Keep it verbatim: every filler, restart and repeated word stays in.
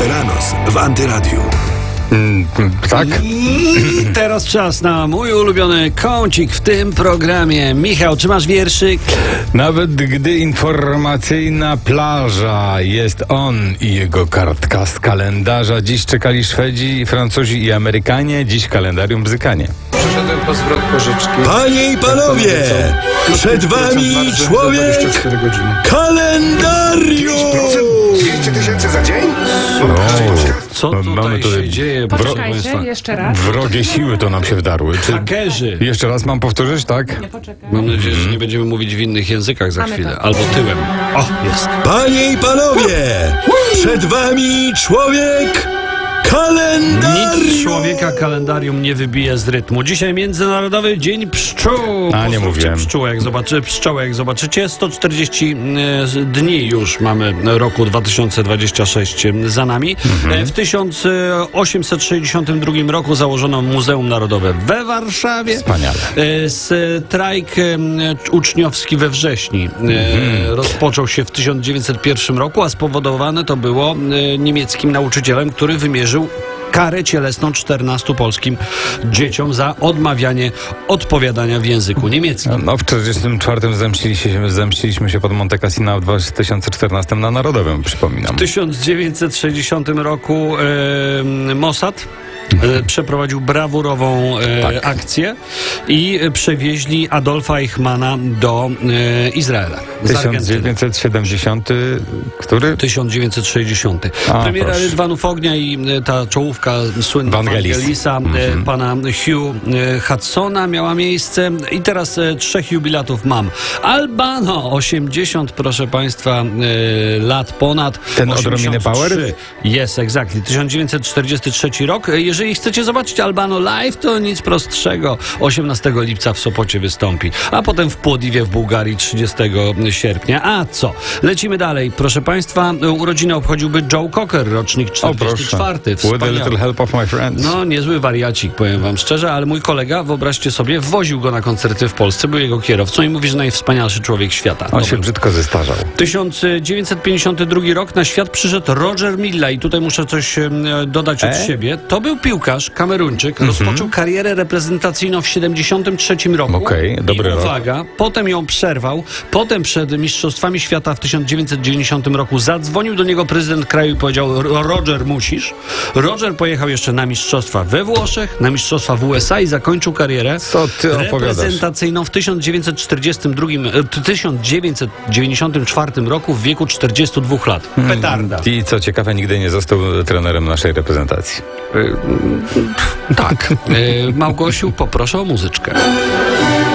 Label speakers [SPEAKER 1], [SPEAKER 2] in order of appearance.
[SPEAKER 1] Superanos w Antyradiu.
[SPEAKER 2] Mm, tak?
[SPEAKER 3] I teraz czas na mój ulubiony kącik w tym programie. Michał, czy masz wierszyk?
[SPEAKER 2] Nawet gdy informacyjna plaża jest on i jego kartka z kalendarza. Dziś czekali Szwedzi, Francuzi i Amerykanie. Dziś kalendarium bzykanie.
[SPEAKER 4] Przeszedłem po zwrot pożyczki.
[SPEAKER 1] Panie i panowie, przed wami człowiek kalendarium!
[SPEAKER 5] dwieście tysięcy za dzień?
[SPEAKER 3] Co tutaj
[SPEAKER 2] Mamy tutaj
[SPEAKER 3] się dzieje?
[SPEAKER 2] wro-
[SPEAKER 3] proszę państwa?
[SPEAKER 6] jeszcze raz.
[SPEAKER 2] Wrogie siły to nam się wdarły. Czy...
[SPEAKER 3] Hakerzy.
[SPEAKER 2] Jeszcze raz mam powtórzyć, tak?
[SPEAKER 6] Poczekaj.
[SPEAKER 3] Mam nadzieję, że nie będziemy mówić w innych językach za
[SPEAKER 6] Mamy
[SPEAKER 3] chwilę.
[SPEAKER 6] to.
[SPEAKER 3] Albo tyłem. O, jest.
[SPEAKER 1] Panie i panowie, przed wami człowiek kalendarium!
[SPEAKER 3] Nic człowieka kalendarium nie wybije z rytmu. Dzisiaj Międzynarodowy Dzień Pszczół.
[SPEAKER 2] A, nie
[SPEAKER 3] Pozdrówcie
[SPEAKER 2] mówiłem.
[SPEAKER 3] Pszczół, jak zobaczy, pszczołę, jak zobaczycie. sto czterdzieści e, dni już mamy roku dwa tysiące dwudziesty szósty za nami.
[SPEAKER 2] Mhm.
[SPEAKER 3] E, w tysiąc osiemset sześćdziesiątym drugim roku założono Muzeum Narodowe we Warszawie.
[SPEAKER 2] Wspaniale.
[SPEAKER 3] E, strajk e, uczniowski we wrześni e,
[SPEAKER 2] Mhm.
[SPEAKER 3] rozpoczął się w tysiąc dziewięćset pierwszym roku, a spowodowane to było e, niemieckim nauczycielem, który wymierzył karę cielesną czternastu polskim dzieciom za odmawianie odpowiadania w języku niemieckim.
[SPEAKER 2] No, w czterdziestym czwartym zemściliśmy się, zemściliśmy się pod Monte Cassino, a w dwa tysiące czternastym na Narodowym, przypominam.
[SPEAKER 3] W tysiąc dziewięćset sześćdziesiątym roku e, Mossad e, przeprowadził brawurową e,
[SPEAKER 2] Tak.
[SPEAKER 3] akcję i e, przewieźli Adolfa Eichmana do e, Izraela. z
[SPEAKER 2] tysiąc
[SPEAKER 3] Argentyny.
[SPEAKER 2] dziewięćset siedemdziesiąty, który?
[SPEAKER 3] tysiąc dziewięćset sześćdziesiąty.
[SPEAKER 2] A,
[SPEAKER 3] Premiera
[SPEAKER 2] proszę.
[SPEAKER 3] Rydwanów Ognia i e, ta czołówka słynna
[SPEAKER 2] Vangelis.
[SPEAKER 3] Vangelisa, e, pana Hugh e, Hudsona miała miejsce. I teraz e, trzech jubilatów mam. Albano, osiemdziesiąt, proszę państwa, e, lat ponad.
[SPEAKER 2] Ten od Rominy Power?
[SPEAKER 3] Jest, exactly. tysiąc dziewięćset czterdziesty trzeci rok. E, Jeżeli chcecie zobaczyć Albano live, to nic prostszego. osiemnastego lipca w Sopocie wystąpi. A potem w Płodiwie w Bułgarii trzydziestego sierpnia. A co? Lecimy dalej. Proszę państwa, urodziny obchodziłby Joe Cocker, rocznik
[SPEAKER 2] O
[SPEAKER 3] czterdziesty czwarty.
[SPEAKER 2] proszę. With a little help of my friends.
[SPEAKER 3] No, niezły wariacik, powiem wam szczerze, ale mój kolega, wyobraźcie sobie, woził go na koncerty w Polsce, był jego kierowcą i mówi, że najwspanialszy człowiek świata.
[SPEAKER 2] On
[SPEAKER 3] To
[SPEAKER 2] się
[SPEAKER 3] był.
[SPEAKER 2] brzydko zestarzał.
[SPEAKER 3] tysiąc dziewięćset pięćdziesiąty drugi rok na świat przyszedł Roger Milla i tutaj muszę coś e, dodać od
[SPEAKER 2] E?
[SPEAKER 3] siebie. To był piłkarz, Kameruńczyk, rozpoczął karierę reprezentacyjną w siedemdziesiątym trzecim roku.
[SPEAKER 2] Okej, dobry
[SPEAKER 3] I
[SPEAKER 2] rok.
[SPEAKER 3] uwaga, potem ją przerwał, potem przed Mistrzostwami Świata w tysiąc dziewięćset dziewięćdziesiątym roku zadzwonił do niego prezydent kraju i powiedział: Roger, musisz. Roger pojechał jeszcze na mistrzostwa we Włoszech, na mistrzostwa w U S A i zakończył karierę
[SPEAKER 2] Co ty opowiadasz?
[SPEAKER 3] reprezentacyjną w tysiąc dziewięćset czterdziestym drugim, e, tysiąc dziewięćset dziewięćdziesiątym czwartym roku w wieku czterdziestu dwóch lat. Petarda.
[SPEAKER 2] I co ciekawe, nigdy nie został trenerem naszej reprezentacji.
[SPEAKER 3] Tak. E, Małgosiu, poproszę o muzyczkę.